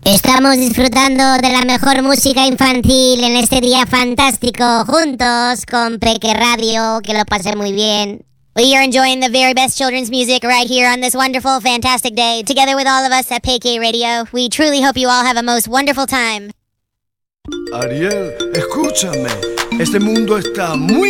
Estamos disfrutando de la mejor música infantil en este día fantástico, juntos con Peque Radio, que lo pasé muy bien. We are enjoying the very best children's music right here on this wonderful, fantastic day, together with all of us at PK Radio. We truly hope you all have a most wonderful time. Ariel, escúchame. Este mundo está muy